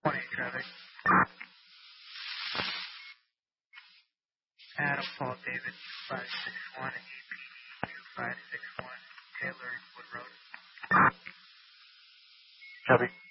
20 traffic. Adam, Paul, David, 561, APD 2561, Taylor, Wood Road. Copy.